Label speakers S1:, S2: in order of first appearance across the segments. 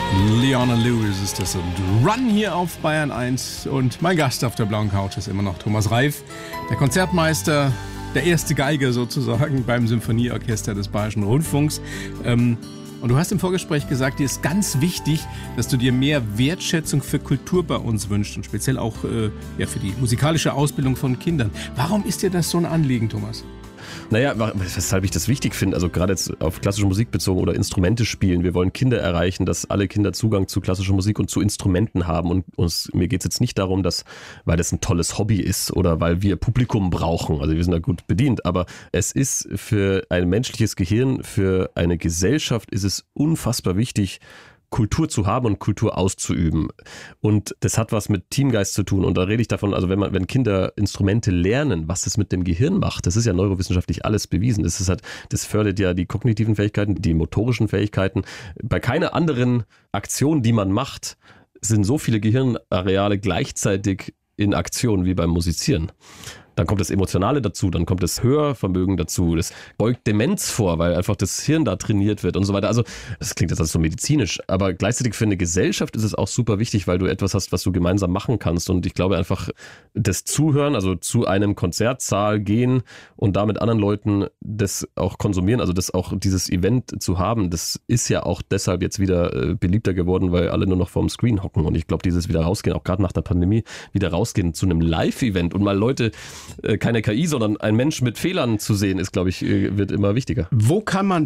S1: Leona Lewis ist das und Run hier auf Bayern 1 und mein Gast auf der blauen Couch ist immer noch Thomas Reif, der Konzertmeister, der erste Geiger sozusagen beim Symphonieorchester des Bayerischen Rundfunks. Und du hast im Vorgespräch gesagt, dir ist ganz wichtig, dass du dir mehr Wertschätzung für Kultur bei uns wünschst und speziell auch für die musikalische Ausbildung von Kindern. Warum ist dir das so ein Anliegen, Thomas?
S2: Naja, weshalb ich das wichtig finde, also gerade jetzt auf klassische Musik bezogen oder Instrumente spielen. Wir wollen Kinder erreichen, dass alle Kinder Zugang zu klassischer Musik und zu Instrumenten haben. Und mir geht es jetzt nicht darum, weil das ein tolles Hobby ist oder weil wir Publikum brauchen. Also wir sind da gut bedient. Aber es ist für ein menschliches Gehirn, für eine Gesellschaft ist es unfassbar wichtig, Kultur zu haben und Kultur auszuüben. Und das hat was mit Teamgeist zu tun. Und da rede ich davon, also wenn Kinder Instrumente lernen, was das mit dem Gehirn macht, das ist ja neurowissenschaftlich alles bewiesen. Das fördert ja die kognitiven Fähigkeiten, die motorischen Fähigkeiten. Bei keiner anderen Aktion, die man macht, sind so viele Gehirnareale gleichzeitig in Aktion wie beim Musizieren. Dann kommt das Emotionale dazu, dann kommt das Hörvermögen dazu, das beugt Demenz vor, weil einfach das Hirn da trainiert wird und so weiter. Also das klingt jetzt alles so medizinisch, aber gleichzeitig für eine Gesellschaft ist es auch super wichtig, weil du etwas hast, was du gemeinsam machen kannst. Und ich glaube einfach, das Zuhören, also zu einem Konzertsaal gehen und da mit anderen Leuten das auch konsumieren, also das auch dieses Event zu haben, das ist ja auch deshalb jetzt wieder beliebter geworden, weil alle nur noch vorm Screen hocken. Und ich glaube, dieses wieder rausgehen, auch gerade nach der Pandemie, wieder rausgehen zu einem Live-Event und mal Leute, keine KI, sondern ein Mensch mit Fehlern zu sehen, ist, glaube ich, wird immer wichtiger.
S1: Wo kann man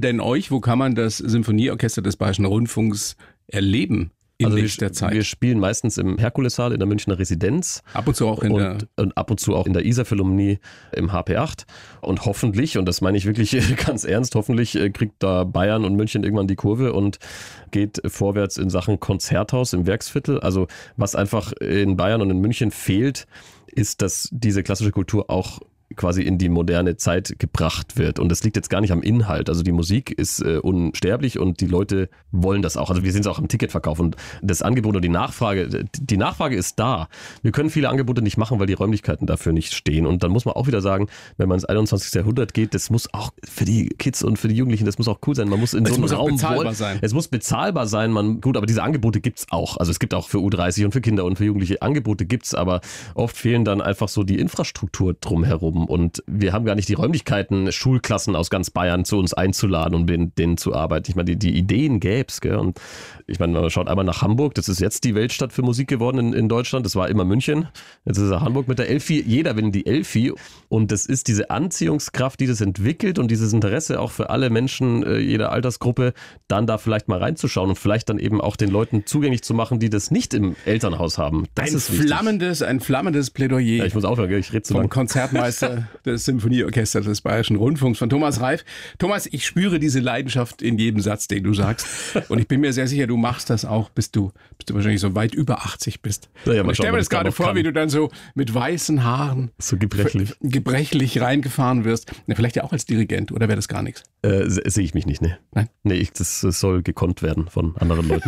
S1: das Symphonieorchester des Bayerischen Rundfunks erleben in nächster Zeit?
S2: Wir spielen meistens im Herkulessaal in der Münchner Residenz.
S1: Ab und zu auch
S2: und ab und zu auch in der Isar-Philharmonie im HP8. Und hoffentlich, und das meine ich wirklich ganz ernst, hoffentlich kriegt da Bayern und München irgendwann die Kurve und geht vorwärts in Sachen Konzerthaus im Werksviertel. Also was einfach in Bayern und in München fehlt, ist, dass diese klassische Kultur auch quasi in die moderne Zeit gebracht wird. Und das liegt jetzt gar nicht am Inhalt. Also die Musik ist unsterblich und die Leute wollen das auch. Also wir sehen es auch am Ticketverkauf und das Angebot und die Nachfrage ist da. Wir können viele Angebote nicht machen, weil die Räumlichkeiten dafür nicht stehen. Und dann muss man auch wieder sagen, wenn man ins 21. Jahrhundert geht, das muss auch für die Kids und für die Jugendlichen, das muss auch cool sein. Man muss in so einem Raum
S1: bezahlbar sein.
S2: Es muss bezahlbar sein. Gut, aber diese Angebote gibt's auch. Also es gibt auch für U30 und für Kinder und für Jugendliche Angebote gibt's, aber oft fehlen dann einfach so die Infrastruktur drumherum. Und wir haben gar nicht die Räumlichkeiten, Schulklassen aus ganz Bayern zu uns einzuladen und mit denen zu arbeiten. Ich meine, die Ideen gäb's, gell? Und ich meine, man schaut einmal nach Hamburg, das ist jetzt die Weltstadt für Musik geworden in Deutschland. Das war immer München. Jetzt ist es Hamburg mit der Elfi. Jeder will in die Elfi. Und das ist diese Anziehungskraft, die das entwickelt und dieses Interesse auch für alle Menschen jeder Altersgruppe, dann da vielleicht mal reinzuschauen und vielleicht dann eben auch den Leuten zugänglich zu machen, die das nicht im Elternhaus haben. Das ist wichtig.
S1: Ein flammendes Plädoyer.
S2: Ja, ich muss aufhören, ich rede zu lang.
S1: Vom Konzertmeister des Symphonieorchesters des Bayerischen Rundfunks von Thomas Reif. Thomas, ich spüre diese Leidenschaft in jedem Satz, den du sagst. Und ich bin mir sehr sicher, du machst das auch, bis du wahrscheinlich so weit über 80 bist.
S2: Ja,
S1: ich stelle mir das gerade vor, wie du dann so mit weißen Haaren
S2: so gebrechlich
S1: reingefahren wirst. Ja, vielleicht ja auch als Dirigent, oder wäre das gar nichts?
S2: Sehe ich mich nicht, ne.
S1: Nein?
S2: Nee, das soll gekonnt werden von anderen Leuten.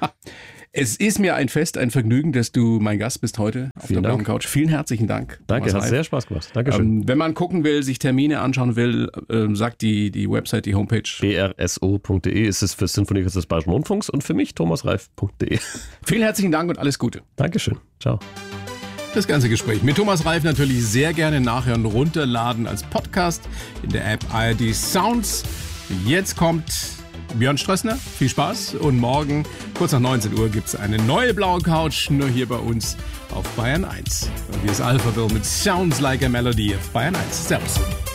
S1: Es ist mir ein Fest, ein Vergnügen, dass du mein Gast bist heute auf der blauen Couch. Vielen herzlichen Dank.
S2: Danke, hat sehr Spaß gemacht. Dankeschön.
S1: Wenn man gucken will, sich Termine anschauen will, sagt die Website, die Homepage.
S2: brso.de ist es für Sinfonieorchester des Bayerischen Rundfunks und für mich thomasreif.de.
S1: Vielen herzlichen Dank und alles Gute.
S2: Dankeschön. Ciao.
S1: Das ganze Gespräch mit Thomas Reif natürlich sehr gerne nachhören, runterladen als Podcast in der App ARD Sounds. Jetzt kommt Björn Strössner, viel Spaß und morgen kurz nach 19 Uhr gibt es eine neue blaue Couch, nur hier bei uns auf Bayern 1. Und hier ist Alphaville mit Sounds Like a Melody auf Bayern 1. Servus.